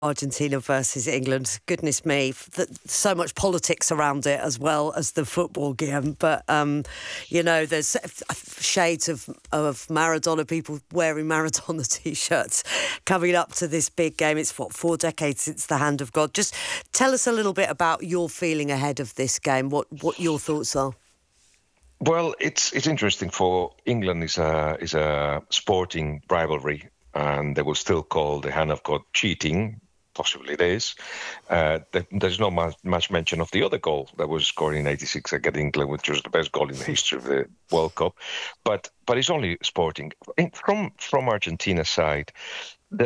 Argentina versus England. Goodness me, so much politics around it as well as the football game. But, there's shades of Maradona, people wearing Maradona T-shirts coming up to this big game. It's, 4 decades since the hand of God. Just tell us a little bit about your feeling ahead of this game, what your thoughts are. Well, it's interesting. For England is a sporting rivalry, and they will still call the hand of God cheating. Possibly it is. There's not much mention of the other goal that was scored in '86 against England, which was the best goal in the history of the World Cup. But it's only sporting. From Argentina's side,